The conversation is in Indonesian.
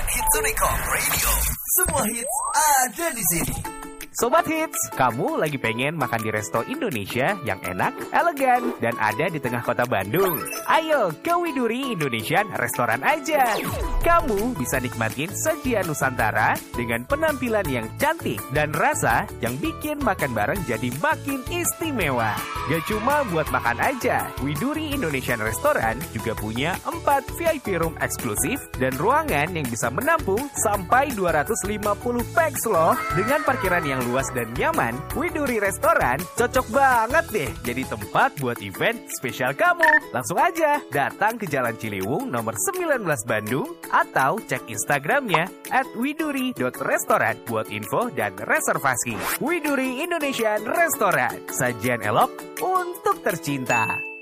Hits Unicom Radio. Semua hits ada di sini. Sobat Hits, kamu lagi pengen makan di resto Indonesia yang enak, elegan, dan ada di tengah kota Bandung? Ayo ke Widuri Indonesian Restoran aja. Kamu bisa nikmatin sajian Nusantara dengan penampilan yang cantik dan rasa yang bikin makan bareng jadi makin istimewa. Gak cuma buat makan aja, Widuri Indonesian Restoran juga punya 4 VIP room eksklusif dan ruangan yang bisa menampung sampai 250 pax loh. Dengan parkiran yang luas dan nyaman, Widuri Restoran cocok banget deh jadi tempat buat event spesial kamu. Langsung aja datang ke Jalan Ciliwung nomor 19 Bandung atau cek Instagramnya @widuri.restoran buat info dan reservasi. Widuri Indonesian Restoran, sajian elok untuk tercinta.